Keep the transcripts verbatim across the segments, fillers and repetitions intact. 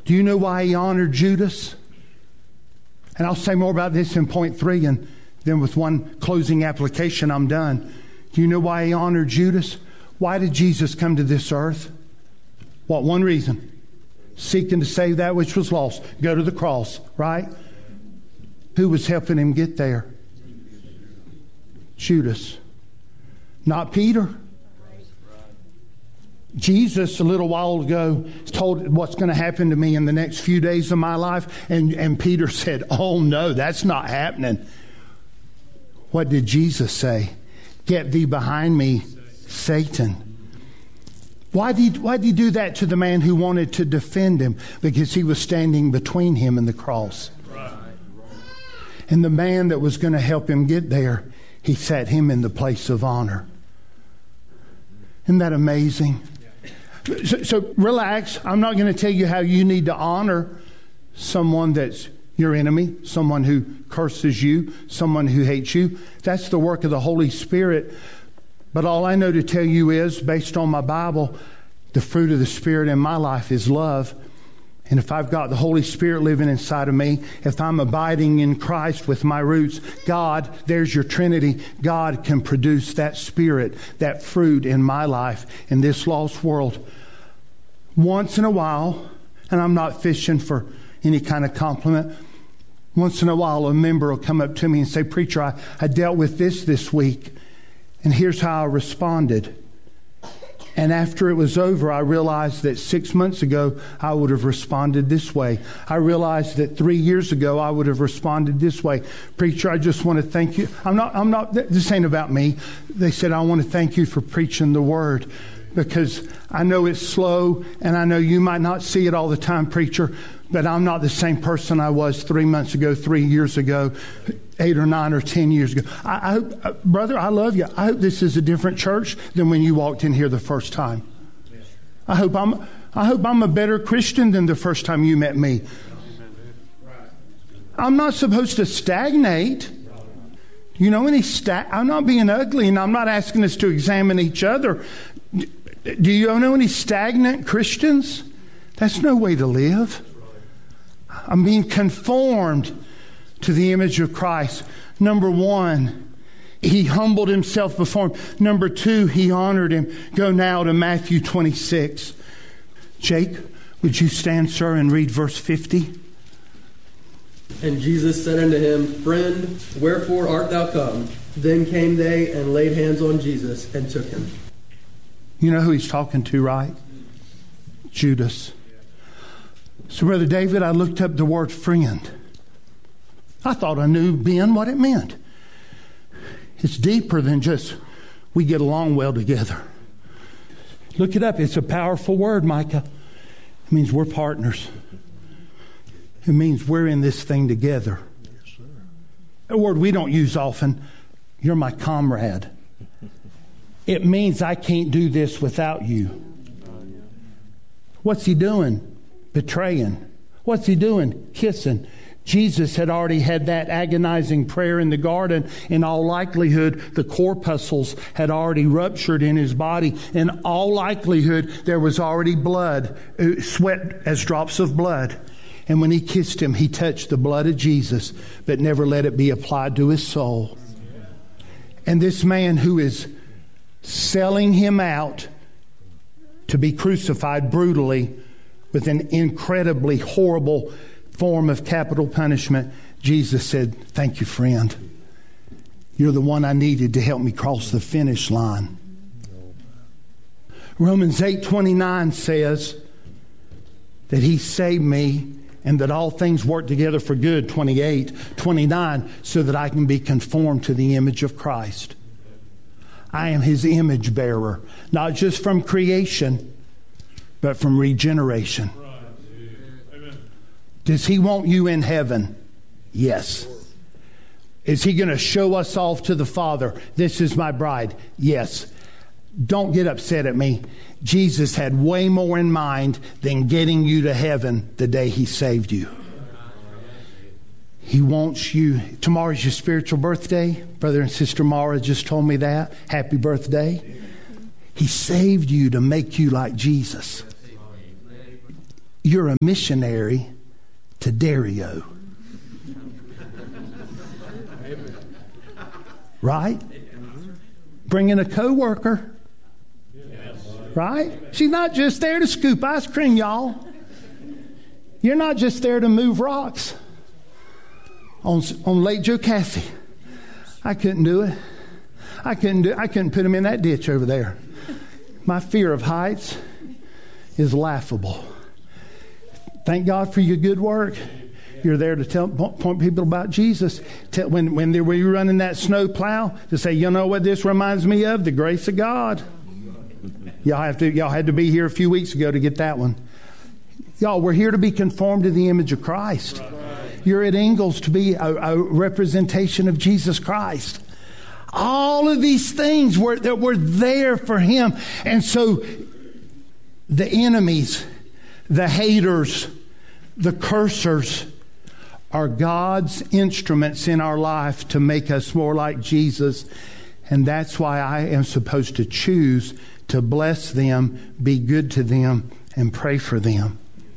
Do you know why he honored Judas? And I'll say more about this in point three, and then with one closing application, I'm done. Do you know why he honored Judas? Why did Jesus come to this earth? What? One reason. Seeking to save that which was lost. Go to the cross, right? Who was helping him get there? Judas. Not Peter. Jesus, a little while ago, told what's going to happen to me in the next few days of my life. And, and Peter said, oh no, that's not happening. What did Jesus say? Get thee behind me, Satan. Why did, he, why did he do that to the man who wanted to defend him? Because he was standing between him and the cross. And the man that was going to help him get there, he sat him in the place of honor. Isn't that amazing? So, so relax. I'm not going to tell you how you need to honor someone that's your enemy, someone who curses you, someone who hates you. That's the work of the Holy Spirit. But all I know to tell you is, based on my Bible, the fruit of the Spirit in my life is love. And if I've got the Holy Spirit living inside of me, if I'm abiding in Christ with my roots, God, there's your Trinity. God can produce that Spirit, that fruit in my life, in this lost world. Once in a while, and I'm not fishing for any kind of compliment, once in a while a member will come up to me and say, preacher, I, I dealt with this this week, and here's how I responded. And after it was over, I realized that six months ago, I would have responded this way. I realized that three years ago, I would have responded this way. Preacher, I just want to thank you. I'm not, I'm not, this ain't about me. They said, I want to thank you for preaching the word, because I know it's slow and I know you might not see it all the time, preacher, but I'm not the same person I was three months ago, three years ago, eight or nine or ten years ago. I, I hope, uh, brother, I love you. I hope this is a different church than when you walked in here the first time. I hope I'm, I hope I'm a better Christian than the first time you met me. I'm not supposed to stagnate. You know, any sta- I'm not being ugly, and I'm not asking us to examine each other. Do you know any stagnant Christians? That's no way to live. I'm being conformed to the image of Christ. Number one, he humbled himself before him. Number two, he honored him. Go now to Matthew twenty-six. Jake, would you stand, sir, and read verse fifty? And Jesus said unto him, Friend, wherefore art thou come? Then came they and laid hands on Jesus and took him. You know who he's talking to, right? Judas. So, Brother David, I looked up the word friend. I thought I knew, Ben, what it meant. It's deeper than just we get along well together. Look it up. It's a powerful word, Micah. It means we're partners. It means we're in this thing together. Yes, sir. A word we don't use often. You're my comrade. It means I can't do this without you. What's he doing? Betraying. What's he doing? Kissing. Jesus had already had that agonizing prayer in the garden. In all likelihood, the corpuscles had already ruptured in his body. In all likelihood, there was already blood, sweat as drops of blood. And when he kissed him, he touched the blood of Jesus, but never let it be applied to his soul. And this man who is selling him out to be crucified brutally with an incredibly horrible form of capital punishment, Jesus said, thank you, friend. You're the one I needed to help me cross the finish line. Romans eight twenty-nine says that he saved me and that all things work together for good, twenty-eight, twenty-nine, so that I can be conformed to the image of Christ. I am his image bearer, not just from creation, but from regeneration. Does he want you in heaven? Yes. Is he going to show us off to the Father? This is my bride. Yes. Don't get upset at me. Jesus had way more in mind than getting you to heaven the day he saved you. He wants you. Tomorrow's your spiritual birthday. Brother and Sister Mara just told me that. Happy birthday. He saved you to make you like Jesus. you're a missionary to Dario. Right? Bringing a coworker. Right? She's not just there to scoop ice cream, y'all. You're not just there to move rocks on on Lake Jocassee. I couldn't do it. I couldn't do. I couldn't put him in that ditch over there. My fear of heights is laughable. Thank God for your good work. You're there to tell point people about Jesus. Tell, when when they were running that snow plow, to say, you know what this reminds me of? The grace of God. Y'all have to. Y'all had to be here a few weeks ago to get that one. Y'all, we're here to be conformed to the image of Christ. You're at Ingalls to be a, a representation of Jesus Christ. All of these things were that were there for Him, and so the enemies, the haters, the cursers are God's instruments in our life to make us more like Jesus, and that's why I am supposed to choose to bless them, be good to them, and pray for them.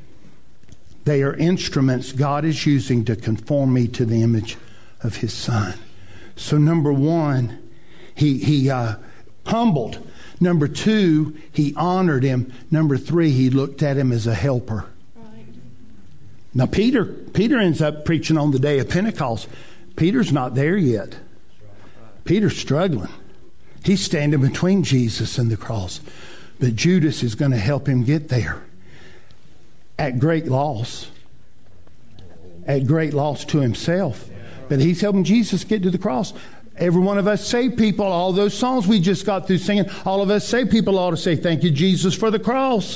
They are instruments God is using to conform me to the image of His Son. So number one, he he uh, humbled. Number two, he honored him. Number three, he looked at him as a helper. Right. Now Peter, Peter ends up preaching on the day of Pentecost. Peter's not there yet. Peter's struggling. He's standing between Jesus and the cross. But Judas is going to help him get there. At great loss. At great loss to himself. But he's helping Jesus get to the cross. Every one of us saved people, all those songs we just got through singing, all of us saved people ought to say, thank you, Jesus, for the cross.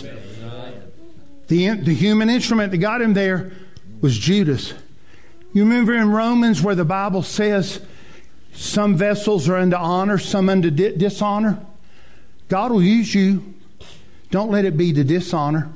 The, the human instrument that got him there was Judas. You remember in Romans where the Bible says some vessels are unto honor, some unto di- dishonor? God will use you. Don't let it be to dishonor.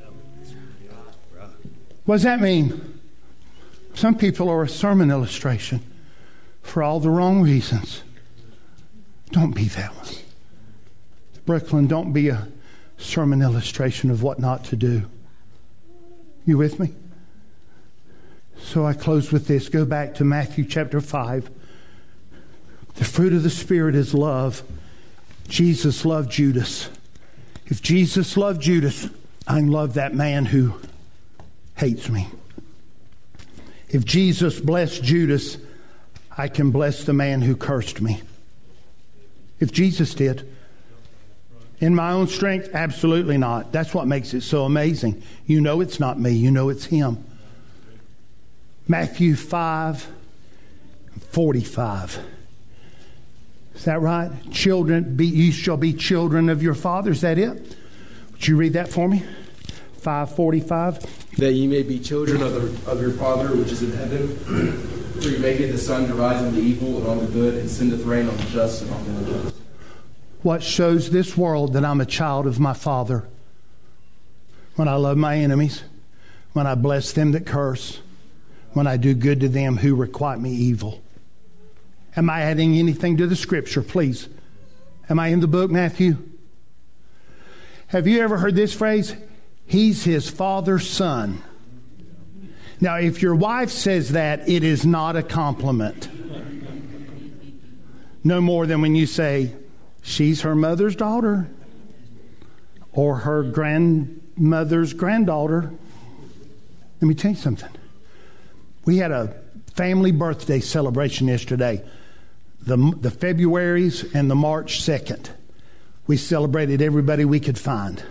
What does that mean? Some people are a sermon illustration for all the wrong reasons. Don't be that one. Brooklyn, don't be a sermon illustration of what not to do. You with me? So I close with this. Go back to Matthew chapter five. The fruit of the Spirit is love. Jesus loved Judas. If Jesus loved Judas, I can love that man who hates me. If Jesus blessed Judas, I can bless the man who cursed me. If Jesus did. In my own strength? Absolutely not. That's what makes it so amazing. You know it's not me. You know it's Him. Matthew five forty-five. Is that right? Children, be, you shall be children of your Father. Is that it? Would you read that for me? five forty-five. That ye may be children of, the, of your Father which is in heaven. For He maketh the sun to rise on the evil and on the good, and sendeth rain on the just and on the unjust. What shows this world that I'm a child of my Father? When I love my enemies, when I bless them that curse, when I do good to them who requite me evil. Am I adding anything to the Scripture, please? Am I in the book, Matthew? Have you ever heard this phrase? He's his Father's son. Now, if your wife says that, it is not a compliment. No more than when you say, she's her mother's daughter or her grandmother's granddaughter. Let me tell you something. We had a family birthday celebration yesterday. The, the February's and the March second. We celebrated everybody we could find.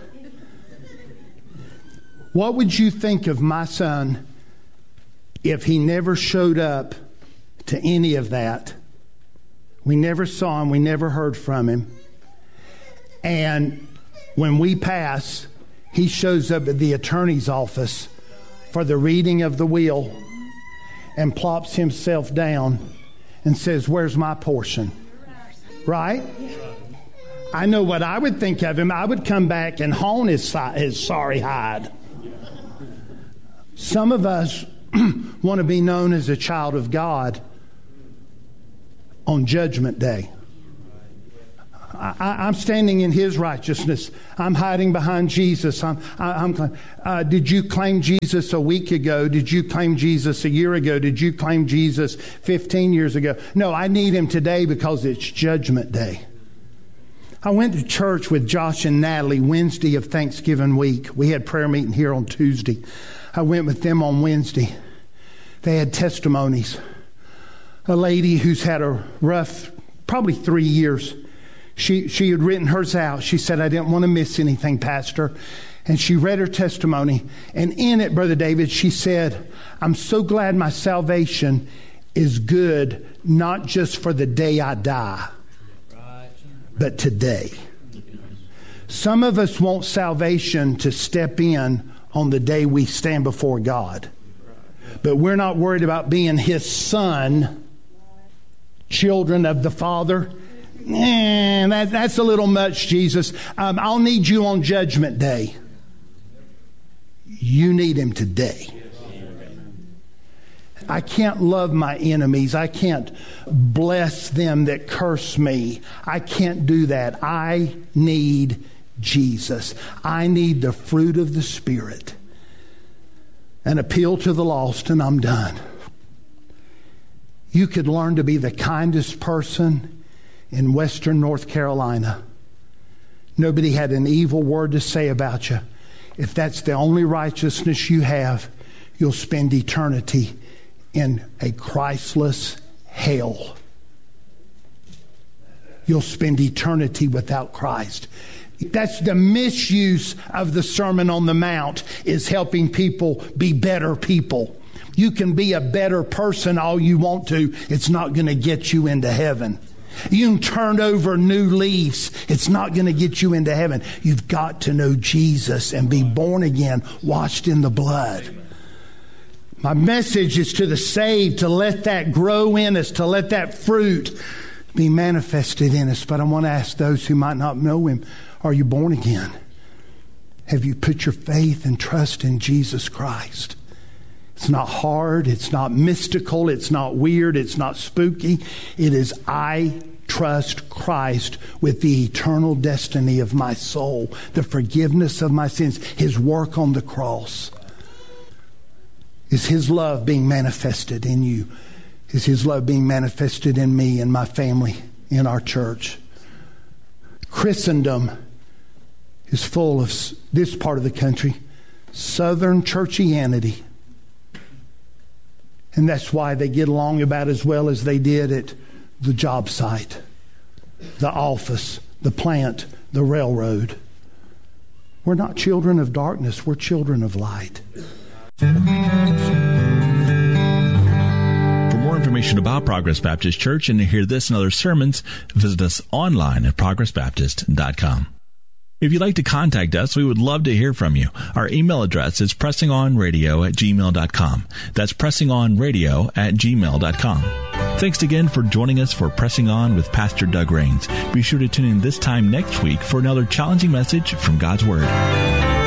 What would you think of my son if he never showed up to any of that? We never saw him. We never heard from him. And when we pass, he shows up at the attorney's office for the reading of the will and plops himself down and says, where's my portion? Right? I know what I would think of him. I would come back and hone his, his sorry hide. Some of us want to be known as a child of God on Judgment Day. I, I'm standing in His righteousness. I'm hiding behind Jesus. I'm, I, I'm, uh, did you claim Jesus a week ago? Did you claim Jesus a year ago? Did you claim Jesus fifteen years ago? No, I need Him today because it's Judgment Day. I went to church with Josh and Natalie Wednesday of Thanksgiving week. We had prayer meeting here on Tuesday. I went with them on Wednesday. They had testimonies. A lady who's had a rough, probably three years. She she had written hers out. She said, I didn't want to miss anything, Pastor. And she read her testimony. And in it, Brother David, she said, I'm so glad my salvation is good, not just for the day I die, but today. Some of us want salvation to step in on the day we stand before God. But we're not worried about being His son, children of the Father. Eh, that, that's a little much, Jesus. Um, I'll need you on Judgment Day. You need Him today. I can't love my enemies. I can't bless them that curse me. I can't do that. I need Jesus. I need the fruit of the Spirit. An appeal to the lost, and I'm done. You could learn to be the kindest person in Western North Carolina. Nobody had an evil word to say about you. If that's the only righteousness you have, you'll spend eternity in a Christless hell. You'll spend eternity without Christ. That's the misuse of the Sermon on the Mount, is helping people be better people. You can be a better person all you want to. It's not going to get you into heaven. You can turn over new leaves. It's not going to get you into heaven. You've got to know Jesus and be born again, washed in the blood. My message is to the saved, to let that grow in us, to let that fruit be manifested in us. But I want to ask those who might not know Him, are you born again? Have you put your faith and trust in Jesus Christ? It's not hard. It's not mystical. It's not weird. It's not spooky. It is, I trust Christ with the eternal destiny of my soul, the forgiveness of my sins, His work on the cross. Is His love being manifested in you? Is His love being manifested in me and my family, in our church? Christendom is full of this part of the country, Southern churchianity. And that's why they get along about as well as they did at the job site, the office, the plant, the railroad. We're not children of darkness. We're children of light. For more information about Progress Baptist Church and to hear this and other sermons, visit us online at progress baptist dot com. If you'd like to contact us, we would love to hear from you. Our email address is pressingonradio at gmail dot com. That's pressingonradio at gmail dot com. Thanks again for joining us for Pressing On with Pastor Doug Rains. Be sure to tune in this time next week for another challenging message from God's Word.